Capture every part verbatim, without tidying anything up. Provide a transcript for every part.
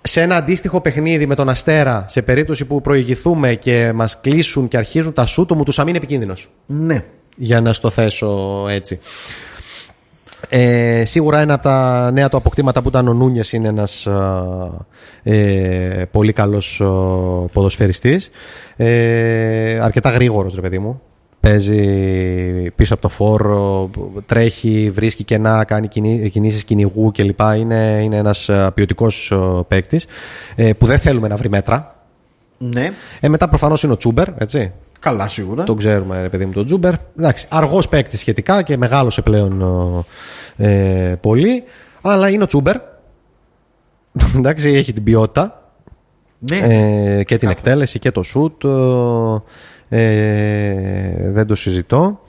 σε ένα αντίστοιχο παιχνίδι με τον Αστέρα, σε περίπτωση που προηγηθούμε και μας κλείσουν και αρχίζουν τα σούτ, ο Μουτουσάμι είναι επικίνδυνος. Ναι. Για να στο θέσω έτσι. Ε, σίγουρα ένα από τα νέα του αποκτήματα που ήταν ο Νούνιες είναι ένας ε, πολύ καλός ποδοσφαιριστής. Ε, αρκετά γρήγορος, ρε παιδί μου. Παίζει πίσω από το φόρο, τρέχει, βρίσκει κενά, κάνει κινήσεις κυνηγού κλπ. Είναι, είναι ένας ποιοτικός παίκτης ε, που δεν θέλουμε να βρει μέτρα. Ναι. Ε, μετά προφανώς είναι ο Τσούμπερ, έτσι. Καλά, σίγουρα. Το ξέρουμε, ρε παιδί μου, τον Τζούμπερ. Εντάξει, αργός παίκτης σχετικά και μεγάλωσε πλέον ε, πολύ. Αλλά είναι ο Τσούμπερ. Εντάξει, έχει την ποιότητα. Ναι. Ε, και την Κάθε. εκτέλεση και το σουτ. Ε, δεν το συζητώ.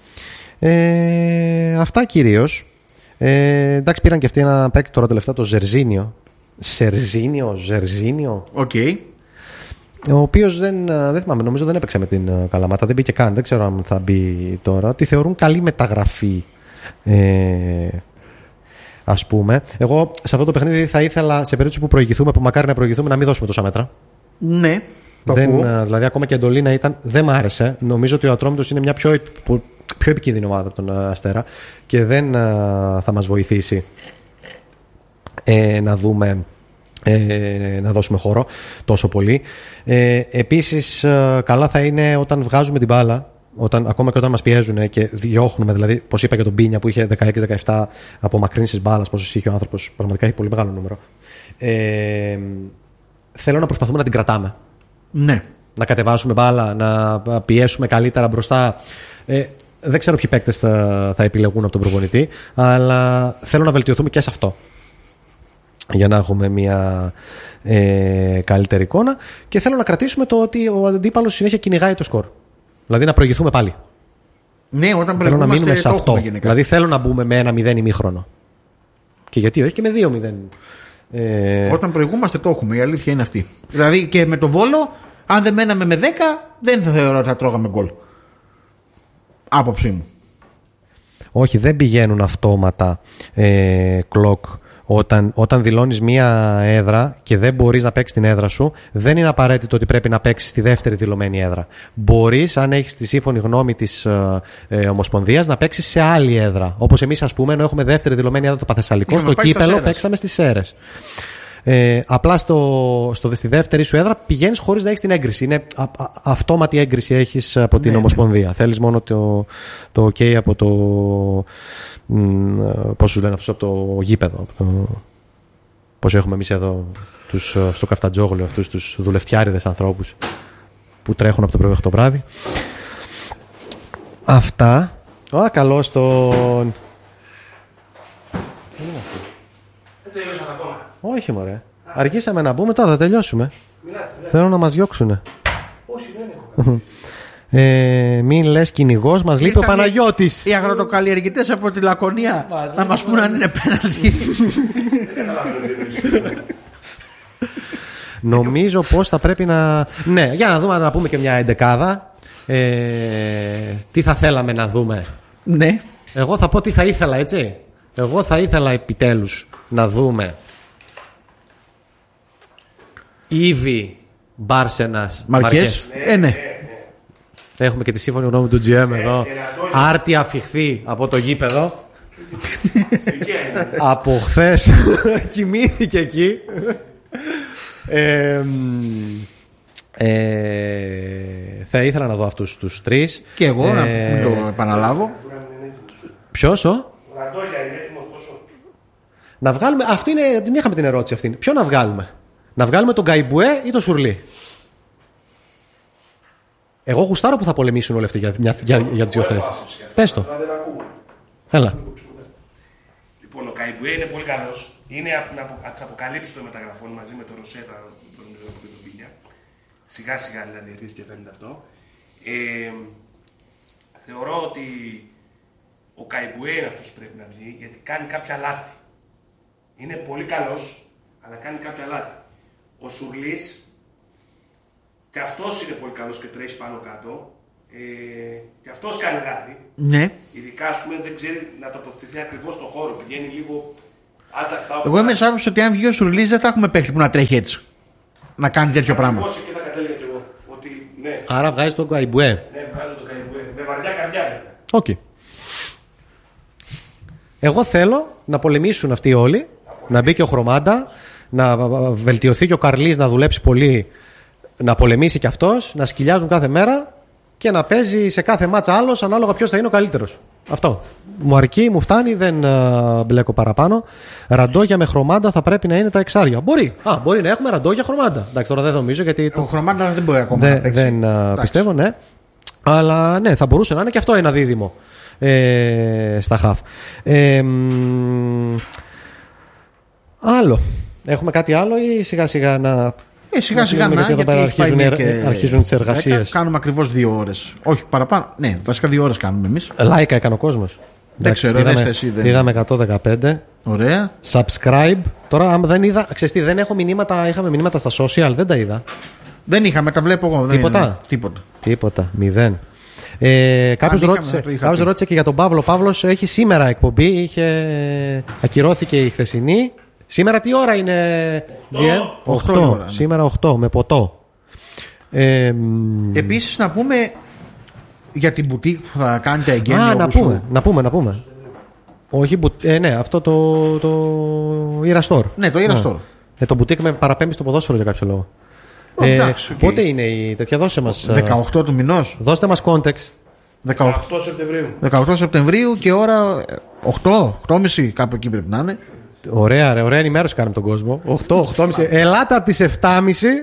Ε, αυτά κυρίως. Ε, εντάξει, πήραν και αυτοί ένα παίκτη τώρα τελευταία, το Ζερζίνιο. Σερζίνιο, Ζερζίνιο. Οκ. Okay. Ο οποίος δεν, δεν θυμάμαι, νομίζω δεν έπαιξε με την Καλαμάτα, δεν μπήκε καν, δεν ξέρω αν θα μπει τώρα. Τη θεωρούν καλή μεταγραφή, ε, ας πούμε. Εγώ σε αυτό το παιχνίδι θα ήθελα, σε περίπτωση που προηγηθούμε, που μακάρι να προηγηθούμε, να μην δώσουμε τόσα μέτρα. Ναι. Δεν, δηλαδή, ακόμα και εντολή να ήταν, δεν μ' άρεσε. Νομίζω ότι ο Ατρόμητος είναι μια πιο, πιο επικίνδυνη ομάδα από τον Αστέρα και δεν θα μας βοηθήσει ε, να δούμε. Ε, να δώσουμε χώρο τόσο πολύ. Ε, επίσης, ε, καλά θα είναι όταν βγάζουμε την μπάλα, όταν, ακόμα και όταν μας πιέζουν και διώχνουμε. Δηλαδή, πως είπα για τον Πίνια που είχε δεκαέξι δεκαεπτά απομακρύνσεις μπάλας, πόσο είχε ο άνθρωπος, πραγματικά έχει πολύ μεγάλο νούμερο. Ε, θέλω να προσπαθούμε να την κρατάμε. Ναι. Να κατεβάσουμε μπάλα, να πιέσουμε καλύτερα μπροστά. Ε, δεν ξέρω ποιοι παίκτες θα, θα επιλεγούν από τον προπονητή, αλλά θέλω να βελτιωθούμε και σε αυτό, για να έχουμε μια ε, καλύτερη εικόνα, και θέλω να κρατήσουμε το ότι ο αντίπαλος συνέχεια κυνηγάει το σκορ. Δηλαδή να προηγηθούμε πάλι. Ναι, όταν θέλω να μείνουμε σε αυτό. Γενικά. Δηλαδή θέλω να μπούμε με ένα μηδέν ημίχρονο. Και γιατί όχι και με δύο μηδέν. Ε... Όταν προηγούμαστε το έχουμε, η αλήθεια είναι αυτή. Δηλαδή και με το Βόλο, αν δεν μέναμε με δέκα, δεν θα θεωρώ ότι θα τρώγαμε γκολ. Άποψή μου. Όχι, δεν πηγαίνουν αυτόματα ε, κλοκ. Όταν, όταν δηλώνεις μία έδρα και δεν μπορείς να παίξεις την έδρα σου, δεν είναι απαραίτητο ότι πρέπει να παίξεις στη δεύτερη δηλωμένη έδρα. Μπορείς, αν έχεις τη σύμφωνη γνώμη της ε, ε, Ομοσπονδίας, να παίξεις σε άλλη έδρα. Όπως εμείς, ας πούμε, ενώ έχουμε δεύτερη δηλωμένη έδρα το Παθεσσαλικό, στο κύπελο παίξαμε στις Σέρρες. Ε, απλά στο, στο, στη δεύτερη σου έδρα πηγαίνεις χωρίς να έχεις την έγκριση. Είναι α, α, αυτόματη έγκριση έχεις από την ναι, Ομοσπονδία. Ναι. Θέλεις μόνο το, το OK από το. Πώς σου λένε αυτούς, από το γήπεδο. Πώς έχουμε εμείς εδώ τους, στο Καφτατζόγλιο αυτούς τους δουλευτιάριδες ανθρώπους που τρέχουν από το πρωί μέχρι το βράδυ. Αυτά. Α, καλώς τον. Τι είναι αυτό? Δεν τελειώσαμε ακόμα. Όχι μωρέ. Αργήσαμε να μπούμε, τώρα θα τελειώσουμε. Μιλάτε, μιλάτε. Θέλω να μας διώξουνε. Όχι, δεν έχω. Ε, μην λες κυνηγός, μας λείπει ο Παναγιώτης. Οι αγροτοκαλλιεργητές από τη Λακωνία να μας πούν αν είναι πέναντι. Νομίζω πως θα πρέπει να. Ναι, για να δούμε, να πούμε και μια εντεκάδα. Ε, τι θα θέλαμε να δούμε. Ναι. Εγώ θα πω τι θα ήθελα, έτσι. Εγώ θα ήθελα επιτέλους να δούμε Ήβι, Μπάρσενας, Μαρκές. Ε, ναι. Έχουμε και τη σύμφωνη γνώμη του τζι εμ εδώ. Άρτη αφιχθεί από το γήπεδο. Από χθες κοιμήθηκε εκεί. ε, ε, θα ήθελα να δω αυτούς τους τρεις. Και εγώ ε, να το επαναλάβω. Ποιος ο? Να βγάλουμε. Αυτή είναι, την είχαμε την ερώτηση αυτή. Ποιο να βγάλουμε? Να βγάλουμε τον Γκαϊμπουέ ή τον Σουρλί? Εγώ γουστάρω που θα πολεμήσουν όλοι αυτοί για, για, για, για τις δύο θέσεις. Πες το. Έλα. Λοιπόν, ο Γκαϊμπουέ είναι πολύ καλός. Είναι από τις αποκαλύψεις των μεταγραφών μαζί με τον Ροσέτα, τον Πινιά. Σιγά σιγά δηλαδή αρχίζει και φαίνεται αυτό. Ε, θεωρώ ότι ο Γκαϊμπουέ είναι αυτός που πρέπει να βγει, γιατί κάνει κάποια λάθη. Είναι πολύ καλός, αλλά κάνει κάποια λάθη. Ο Σουρλής, και αυτός είναι πολύ καλός και τρέχει πάνω κάτω, ε, και αυτός κάνει λάθη. Ναι. Ειδικά, ας πούμε, δεν ξέρει να τοποθετηθεί ακριβώς στον χώρο, πηγαίνει λίγο άτακτα. Εγώ είμαι σ' άποψη ότι αν βγει ο Σουρλής δεν θα έχουμε παίχτη που να τρέχει έτσι. να κάνει τέτοιο πράγμα. Ακριβώς εκεί θα κατέληγα κι εγώ. Ότι, ναι. Άρα βγάζει τον Καϊμπουέ. Ναι, βγάζω τον Καϊμπουέ. Με βαριά καρδιά. Οκ. Okay. Εγώ θέλω να πολεμήσουν αυτοί όλοι, να μπει και ο Χρωμάντα, να βελτιωθεί και ο Καρλής, να δουλέψει πολύ, να πολεμήσει κι αυτός, να σκυλιάζουν κάθε μέρα και να παίζει σε κάθε μάτσα άλλος ανάλογα ποιος θα είναι ο καλύτερος. Αυτό. Μου αρκεί, μου φτάνει, δεν uh, μπλέκω παραπάνω. Ραντόγια με Χρωμάντα θα πρέπει να είναι τα εξάρια. Μπορεί. Α, μπορεί να έχουμε Ραντόγια Χρωμάντα. Εντάξει, τώρα δεν νομίζω γιατί. Ο το... Χρωμάντα δεν μπορεί ακόμα δε, να παίξει. Δεν uh, πιστεύω, ναι. Αλλά ναι, θα μπορούσε να είναι και αυτό ένα δίδυμο ε, στα χαφ. Ε, μ, άλλο. Έχουμε κάτι άλλο ή σιγά σιγά να. Ε, σιγά σιγά να, γιατί εδώ πέρα αρχίζουν, και... αρχίζουν τις εργασίες. Κάνουμε ακριβώς δύο ώρες. Όχι παραπάνω. Ναι, βασικά δύο ώρες κάνουμε εμείς. Like έκανε ο κόσμος. Δεν ξέρω, πήγαμε, εσύ, δεν... πήγαμε εκατόν δεκαπέντε. Ωραία. Subscribe. Τώρα, αν δεν είδα. Ξέρεις τι, δεν έχω μηνύματα. Είχαμε μηνύματα στα social, δεν τα είδα. Δεν είχαμε, τα βλέπω εγώ. Τίποτα. Δεν είναι, τίποτα. Τίποτα. Μηδέν. Ε, κάποιος ρώτησε, ρώτησε και για τον Παύλο. Ο Παύλος έχει σήμερα εκπομπή. Είχε... Ακυρώθηκε η χθεσινή. Σήμερα τι ώρα είναι, τζι εμ? οκτώ. Σήμερα οκτώ με ποτό. Ε, Επίσης να πούμε για την μπουτίκ που θα κάνει τα εγγένεια. Α, να πούμε, να πούμε, να πούμε. Όχι, ε, ναι, αυτό το, το Ira-Store. Ναι, το Ira-Store. Ε, το μπουτίκ με παραπέμπει στο ποδόσφαιρο για κάποιο λόγο. Oh, ε, εντάξει, okay. Πότε είναι η τέτοια, δώσε μας. δεκαοκτώ του μηνός. Δώστε μας context. δεκαοκτώ Σεπτεμβρίου. δεκαοκτώ Σεπτεμβρίου και ώρα οκτώ, οκτώ και μισή κάπου εκεί πρέπει να είναι. Ωραία, ρε, ωραία ενημέρωση κάνουμε τον κόσμο. οκτώ, οκτώ και μισή. Ελάτε από τις επτά και μισή.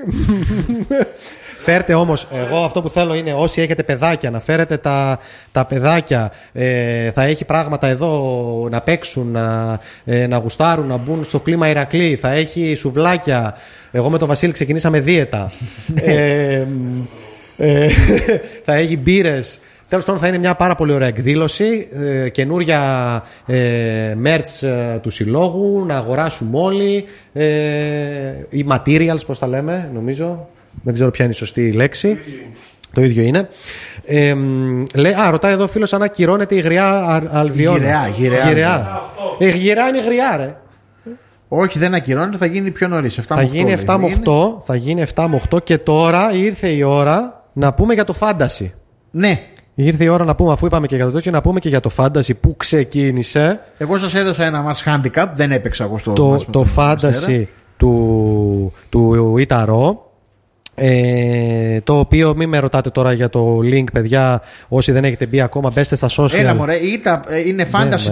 Φέρτε όμως, εγώ αυτό που θέλω είναι όσοι έχετε παιδάκια να φέρετε τα, τα παιδάκια. Ε, θα έχει πράγματα εδώ να παίξουν, να, ε, να γουστάρουν, να μπουν στο κλίμα Ηρακλή. Θα έχει σουβλάκια. Εγώ με τον Βασίλη ξεκινήσαμε δίαιτα. ε, ε, θα έχει μπύρες. Τέλος πάντων, θα είναι μια πάρα πολύ ωραία εκδήλωση. Ε, καινούρια ε, merch ε, του συλλόγου, να αγοράσουμε όλοι. Ε, οι materials, πώς τα λέμε, νομίζω. Δεν ξέρω ποια είναι η σωστή λέξη. Το ίδιο είναι. Ε, λέει, α, ρωτάει εδώ ο φίλος αν ακυρώνεται η γριά Αλβιώνα. Γυραιά, γυραιά. Γυραιά. Η γυραιά είναι γριά, ρε. Όχι, δεν ακυρώνεται, θα γίνει πιο νωρίς. Θα γίνει επτά με οκτώ. Θα γίνει επτά με οκτώ και τώρα ήρθε η ώρα να πούμε για το Fantasy. Ναι. Ήρθε η ώρα να πούμε, αφού είπαμε και για το τέτοιο, να πούμε και για το Fantasy που ξεκίνησε. Εγώ σας έδωσα ένα match handicap, δεν έπαιξα εγώ στο το, το Fantasy του, του Ιταρό. Ε, το οποίο μην με ρωτάτε τώρα για το link, παιδιά. Όσοι δεν έχετε μπει ακόμα, μπέστε στα social. Έλα μωρέ, ήτα, είναι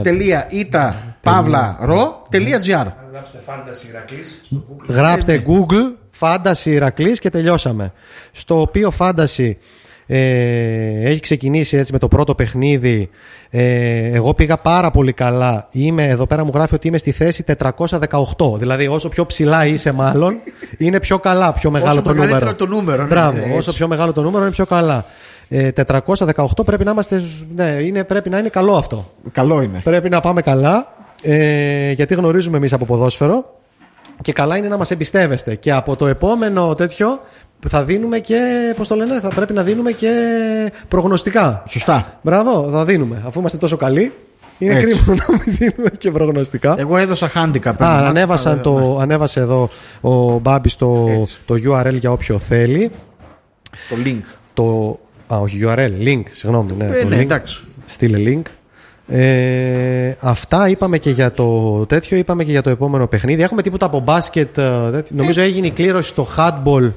fantasy.ita.pavla.ro.gr. Γράψτε Fantasy Ηρακλής. Γράψτε Google Fantasy Ηρακλής και τελειώσαμε. Στο οποίο Fantasy ε, έχει ξεκινήσει έτσι με το πρώτο παιχνίδι. ε, Εγώ πήγα πάρα πολύ καλά. Είμαι, εδώ πέρα μου γράφει ότι είμαι στη θέση τετρακόσια δεκαοκτώ. Δηλαδή όσο πιο ψηλά είσαι μάλλον, είναι πιο καλά, πιο μεγάλο όσο το νούμερο. το νούμερο. Μπράβο, ναι, όσο πιο μεγάλο το νούμερο είναι πιο καλά. ε, τετρακόσια δεκαοκτώ πρέπει να είμαστε, ναι, είναι, πρέπει να είναι καλό αυτό. Καλό είναι. Πρέπει να πάμε καλά, ε, γιατί γνωρίζουμε εμείς από ποδόσφαιρο. Και καλά είναι να μας εμπιστεύεστε. Και από το επόμενο τέτοιο θα δίνουμε και, πώς το λένε, θα πρέπει να δίνουμε και προγνωστικά. Σωστά. Μπράβο, θα δίνουμε. Αφού είμαστε τόσο καλοί, είναι έτσι κρίμα να μην δίνουμε και προγνωστικά. Εγώ έδωσα handicap. Α, ανέβασαν το, ναι. Ανέβασε εδώ ο Μπάμπης το, το γιου αρ ελ για όποιο θέλει. Το link. Το, α, όχι γιου αρ ελ, link, συγγνώμη. Ναι, ε, το ναι, link. εντάξει. Στείλε link. Ε, αυτά είπαμε και για το τέτοιο, είπαμε και για το επόμενο παιχνίδι. Έχουμε τίποτα από μπάσκετ. Νομίζω έγινε η κλήρωση στο handball.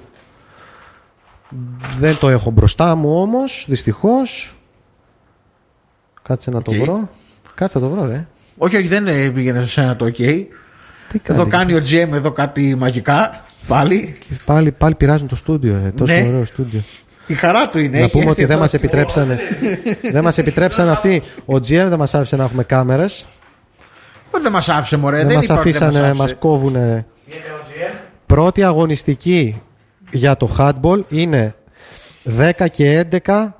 Δεν το έχω μπροστά μου όμως, δυστυχώς. Κάτσε να το okay. βρω. Κάτσε να το βρω, ρε. Όχι, όχι, δεν πήγαινε σε ένα το OK. Εδώ κάνει ο τζι εμ εδώ κάτι μαγικά. Πάλι. Πάλι, πάλι πειράζουν το στούντιο, ρε. Τόσο ναι. Ωραίο στούντιο. Η χαρά του είναι. Να πούμε ότι δεν μας επιτρέψανε. Δεν μας επιτρέψανε αυτοί. Ο τζι εμ δεν μας άφησε να έχουμε κάμερες. Δεν μας άφησε, μωρέ. Δεν, δεν μας αφήσανε, μας κόβουνε. Πρώτη αγωνιστική για το handball είναι δέκα και έντεκα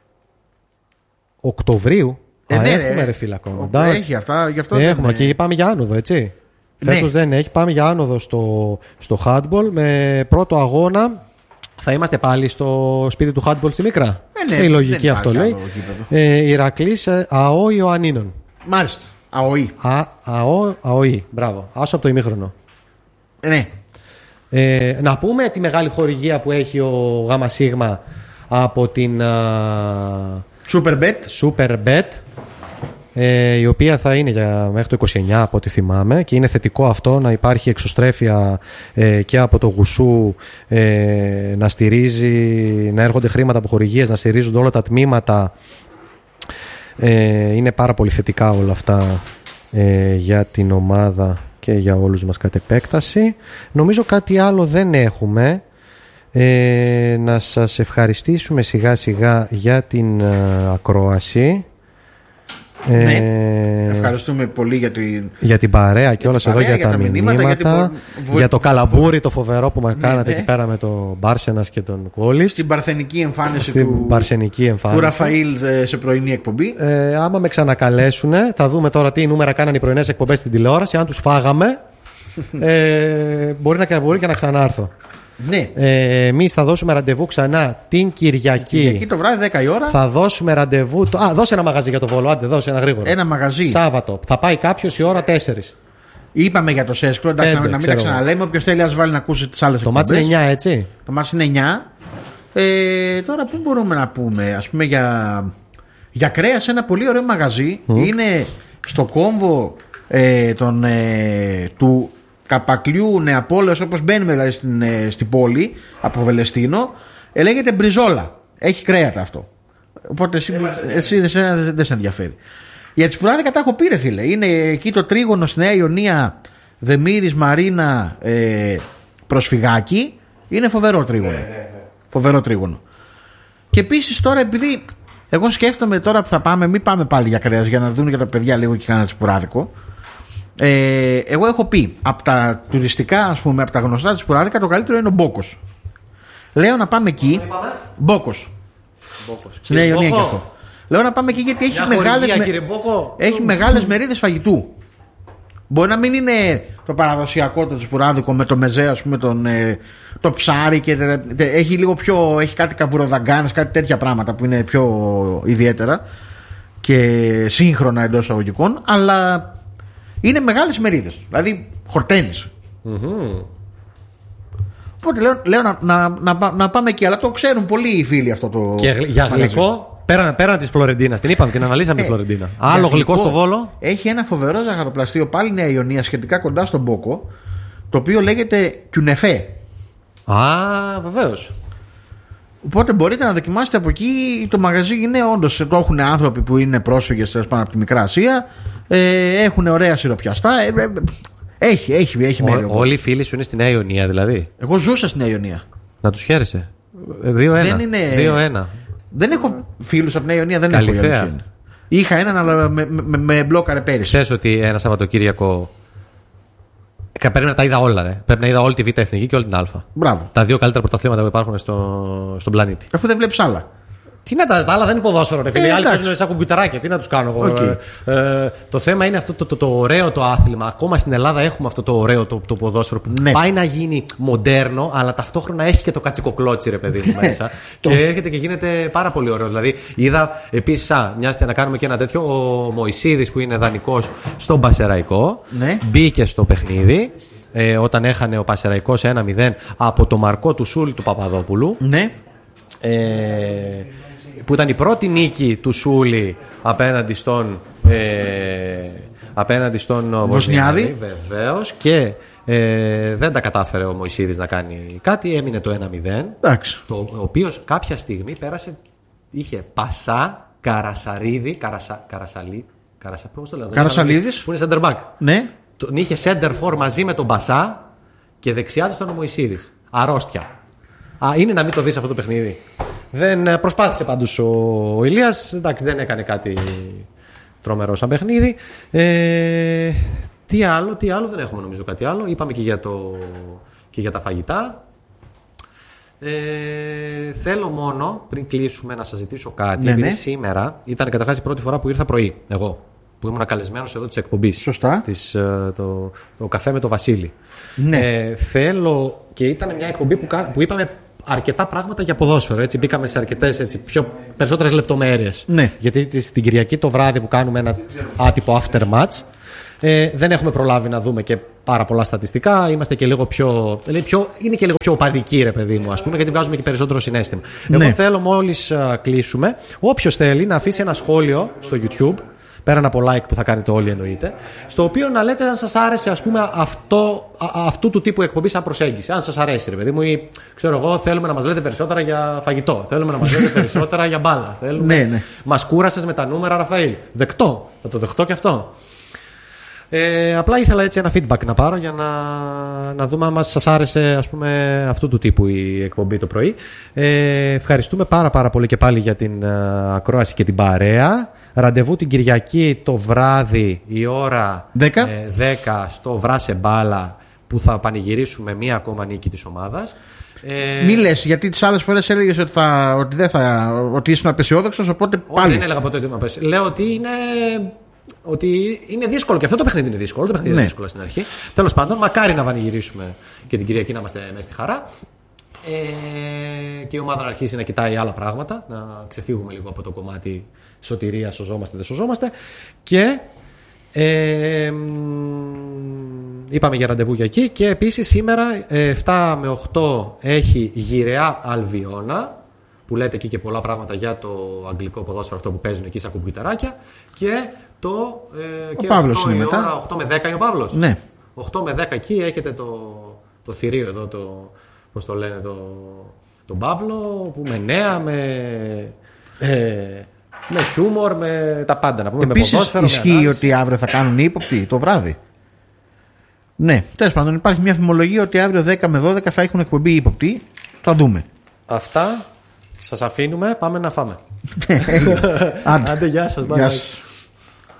Οκτωβρίου. Ε, Α, ναι, έχουμε ρε, ρε φίλε ακόμα. Έχει αυτά, γι' αυτό έχουμε δεν... και πάμε για άνοδο, έτσι. Ναι. Φέτος δεν έχει, πάμε για άνοδο στο, στο handball. Με πρώτο αγώνα θα είμαστε πάλι στο σπίτι του handball στη Μίκρα. Ε, ναι, η λογική αυτό λέει. Ε, Ηρακλής ΑΟ Ιωαννίνων. Μάλιστα. ΑΟΗ. Α, ΑΟ, ΑΟΗ. Μπράβο. Άσο από το ημίχρονο. Ε, ναι. Ε, να πούμε τη μεγάλη χορηγία που έχει ο ΓΣ από την Superbet. Superbet, ε, η οποία θα είναι για μέχρι το είκοσι εννιά από ό,τι θυμάμαι, και είναι θετικό αυτό να υπάρχει εξωστρέφεια ε, και από το γουσού, ε, να στηρίζει, να έρχονται χρήματα από χορηγίες, να στηρίζονται όλα τα τμήματα. Ε, είναι πάρα πολύ θετικά όλα αυτά ε, για την ομάδα και για όλους μας κατ' επέκταση. Νομίζω κάτι άλλο δεν έχουμε. Ε, να σας ευχαριστήσουμε σιγά σιγά για την ε, ακρόαση. Ναι. Ε, Ευχαριστούμε πολύ για την, για την παρέα και όλα εδώ για, για τα, τα μηνύματα, μηνύματα για, για το καλαμπούρι το φοβερό που μας ναι, κάνατε ναι. εκεί πέρα με τον Μπάρσενας και τον Κόλης. Στην παρθενική εμφάνιση, Στην του, παρθενική εμφάνιση του Ραφαήλ σε πρωινή εκπομπή. Ε, άμα με ξανακαλέσουν, θα δούμε τώρα τι νούμερα κάνανε οι πρωινές εκπομπές στην τηλεόραση. Αν τους φάγαμε, ε, μπορεί, να, μπορεί και να ξανάρθω. Ναι. Ε, εμείς θα δώσουμε ραντεβού ξανά την Κυριακή. Κυριακή το βράδυ, δέκα η ώρα. Θα δώσουμε ραντεβού. Το... Α, δώσε ένα μαγαζί για το Βόλο. Άντε, δώσε ένα γρήγορο. Ένα μαγαζί. Σάββατο. Θα πάει κάποιο η ώρα τέσσερις. Είπαμε για το Σέσκρο. Εντάξει, Πέντε, να μην τα ξαναλέμε. Όποιος θέλει, ας βάλει να ακούσει τις άλλες εκπομπές. Το μάτς είναι εννιά, έτσι. Το μάτς είναι εννιά. Ε, τώρα, πού μπορούμε να πούμε, ας πούμε, για, για κρέας, ένα πολύ ωραίο μαγαζί. Mm. Είναι στο κόμβο ε, τον, ε, του Καπακλιού Νεαπόλεως, όπως μπαίνουμε δηλαδή στην, ε, στην πόλη από Βελεστίνο. Ε, λέγεται Μπριζόλα. Έχει κρέατα αυτό. Οπότε εσύ, εσύ δεν δεν σε ενδιαφέρει. Για τις σπουδάδικα τα έχω πει, ρε φίλε. Είναι εκεί το τρίγωνο στη Νέα Ιωνία, Δεμίδης, Μαρίνα, ε, Προσφυγάκη. Είναι φοβερό τρίγωνο. Ναι, ναι, ναι. Φοβερό τρίγωνο. Και επίσης τώρα, επειδή εγώ σκέφτομαι τώρα που θα πάμε, μην πάμε πάλι για κρέας, για να δουν για τα παιδιά λίγο και κανένα σπουράδικο. Ε, εγώ έχω πει από τα τουριστικά, ας πούμε, από τα γνωστά της σπουράδικα, το καλύτερο είναι ο Μπόκος. Λέω να πάμε εκεί. Μπόκος. Στη Νέα Ιωνία και αυτό. Λέω να πάμε εκεί γιατί έχει μεγάλες, με... έχει μεγάλες μερίδες φαγητού. Μπορεί να μην είναι το παραδοσιακό το σπουράδικο με το μεζέ, ας πούμε, τον, ε, το ψάρι και τε, τε, έχει λίγο πιο, έχει κάτι καβουροδαγκάνες, κάτι τέτοια πράγματα που είναι πιο ιδιαίτερα και σύγχρονα εντός εισαγωγικών, αλλά είναι μεγάλες μερίδες, δηλαδή χορταίνεις. Mm-hmm. Οπότε λέω, λέω να, να, να, να πάμε εκεί, αλλά το ξέρουν πολλοί οι φίλοι αυτό το. Και για γλυκό, πέραν, πέραν της Φλωρεντίνας, την είπαμε, την αναλύσαμε ε, τη Φλωρεντίνα. Άλλο γλυκό στο Βόλο. Έχει ένα φοβερό ζαχαροπλαστείο πάλι Νέα Ιωνία, σχετικά κοντά στον Μπόκο, το οποίο λέγεται Κιουνεφέ. Α, βεβαίως. Οπότε μπορείτε να δοκιμάσετε από εκεί. Το μαγαζί είναι όντως, το έχουν άνθρωποι που είναι πρόσφυγες πάνω από τη Μικρά Ασία. Ε, έχουν ωραία σιροπιαστά. Ε, ε, έχει, έχει, έχει μέρη. Όλοι οι φίλοι σου είναι στη Νέα Ιωνία, δηλαδή. Εγώ ζούσα στη Νέα Ιωνία. Να τους χαίρεσαι. δύο ένα. δύο ένα. Δεν έχω φίλους από Νέα Ιωνία, δεν έχω. Είχα έναν, αλλά με, με, με μπλόκαρε πέρυσι. Ξέρεις ότι ένα Σαββατοκύριακο. Πρέπει να τα είδα όλα, ρε. Πρέπει να είδα όλη τη Β' Εθνική και όλη την Α. Μπράβο. Τα δύο καλύτερα πρωταθλήματα που υπάρχουν στο, στον πλανήτη. Αφού δεν βλέπεις άλλα. Τι να τα, τα άλλα δεν είναι ποδόσφαιρο, ρε φίλε. Οι άλλοι παίζουν σαν κουμπιτεράκια. Τι να τους κάνω εγώ. Okay. Ε, ε, το θέμα είναι αυτό το, το, το, το ωραίο το άθλημα. Ακόμα στην Ελλάδα έχουμε αυτό το ωραίο το, το ποδόσφαιρο που ναι. πάει να γίνει μοντέρνο, αλλά ταυτόχρονα έχει και το κατσικοκλότσι, ρε παιδί μου μέσα. Και έρχεται και γίνεται πάρα πολύ ωραίο. Δηλαδή, είδα επίσης, μια και να κάνουμε και ένα τέτοιο, ο Μωυσίδης που είναι δανεικός στον Πασεραϊκό, ναι. μπήκε στο παιχνίδι. Ε, όταν έχανε ο Πασεραϊκός ένα μηδέν από το Μαρκό του Σούλη του Παπαδόπουλου. Ναι. Ε, που ήταν η πρώτη νίκη του Σούλη απέναντι στον ε, απέναντι στον Βοσνιάδη, βεβαίως, και ε, δεν τα κατάφερε ο Μωυσίδης να κάνει κάτι, έμεινε το ένα μηδέν. Εντάξει. Το ο οποίος κάποια στιγμή πέρασε, είχε Πασά, Καρασαρίδη, Καρασα, Καρασαλί, Καρασα, πώς το λέω, Καρασαλίδης, που είναι center back. Ναι. Τον είχε center for μαζί με τον Πασά και δεξιά του ήταν ο Μωυσίδης. Αρρώστια. Α, είναι να μην το δεις αυτό το παιχνίδι. Δεν προσπάθησε πάντως ο, ο Ηλίας. Εντάξει, δεν έκανε κάτι τρομερό σαν παιχνίδι. Ε, τι άλλο, τι άλλο, δεν έχουμε νομίζω κάτι άλλο. Είπαμε και για, το, και για τα φαγητά. Ε, θέλω μόνο πριν κλείσουμε να σας ζητήσω κάτι. Ναι, επειδή ναι. σήμερα ήταν καταρχάς η πρώτη φορά που ήρθα πρωί. Εγώ που ήμουν καλεσμένος εδώ της εκπομπής. Σωστά. Της, το, το καφέ με το Βασίλη. Ναι. Ε, θέλω, και ήταν μια εκπομπή που, που είπαμε αρκετά πράγματα για ποδόσφαιρο. Έτσι, μπήκαμε σε αρκετές έτσι, πιο, περισσότερες λεπτομέρειες. Ναι. Γιατί την Κυριακή το βράδυ που κάνουμε ένα άτυπο after match, ε, δεν έχουμε προλάβει να δούμε και πάρα πολλά στατιστικά. Είμαστε και λίγο πιο, πιο. Είναι και λίγο πιο οπαδικοί, ρε παιδί μου, ας πούμε, γιατί βγάζουμε και περισσότερο συναίσθημα. Ναι. Εγώ θέλω μόλις κλείσουμε, όποιος θέλει να αφήσει ένα σχόλιο στο YouTube. Πέραν από like που θα κάνετε όλοι εννοείται, στο οποίο να λέτε αν σας άρεσε, ας πούμε, αυτό, α, αυτού του τύπου εκπομπή σαν προσέγγιση. Αν σας αρέσει, ρε παιδί μου, ή ξέρω εγώ, θέλουμε να μας λέτε περισσότερα για φαγητό. Θέλουμε να μας λέτε περισσότερα για μπάλα. Θέλουμε... ναι, ναι. Μας κούρασες με τα νούμερα, Ραφαήλ. Δεκτό. Θα το δεχτώ και αυτό. Ε, απλά ήθελα έτσι ένα feedback να πάρω για να, να δούμε αν σας άρεσε, ας πούμε, αυτού του τύπου η εκπομπή το πρωί. Ε, ευχαριστούμε πάρα πάρα πολύ και πάλι για την uh, ακρόαση και την παρέα. Ραντεβού την Κυριακή το βράδυ η ώρα δέκα, ε, δέκα στο Βράσε Μπάλα, που θα πανηγυρίσουμε μία ακόμα νίκη της ομάδας. Ε... Μη λες, γιατί τις άλλες φορές έλεγες ότι, θα, ότι, δεν θα, ότι ήσουν απεσιόδοξος, οπότε πάλι. Όχι, δεν έλεγα ποτέ ότι είμαι απεσιόδοξος. Λέω ότι είναι... Ότι είναι δύσκολο και αυτό το παιχνίδι είναι δύσκολο. Το παιχνίδι ναι. είναι δύσκολο στην αρχή. Τέλος πάντων, μακάρι να πανηγυρίσουμε και την Κυριακή να είμαστε μέσα στη χαρά. Ε, και η ομάδα να αρχίσει να κοιτάει άλλα πράγματα, να ξεφύγουμε λίγο από το κομμάτι σωτηρία, σωζόμαστε, δεν σωζόμαστε. Και ε, είπαμε για ραντεβού για εκεί. Και επίσης σήμερα εφτά με οκτώ έχει Γυραιά Αλβιώνα, που λέτε εκεί και πολλά πράγματα για το αγγλικό ποδόσφαιρο, αυτό που παίζουν εκεί στα κουμπιτεράκια. Και το. Ε, ο και Παύλος είναι η μετά. Ώρα οκτώ με δέκα είναι ο Παύλος. Ναι. οκτώ με δέκα εκεί έχετε το, το θηρίο εδώ, το, πώς το λένε, το, τον Παύλο, που με νέα, με, ε, με χιούμορ, με τα πάντα. Να πούμε, επίσης, με ποδόσφαιρο. Ισχύει ότι αύριο θα κάνουν ύποπτοι το βράδυ. Ναι, τέλος πάντων, υπάρχει μια φημολογία ότι αύριο δέκα με δώδεκα θα έχουν εκπομπή ύποπτοι. Θα δούμε. Αυτά. Σας αφήνουμε. Πάμε να φάμε. Άντε, Άντε, γεια σας. Γεια σας.